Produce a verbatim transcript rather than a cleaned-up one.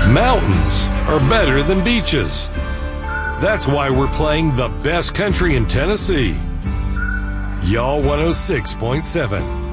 Mountains are better than beaches. That's why we're playing the best country in Tennessee. Y'all one oh six point seven.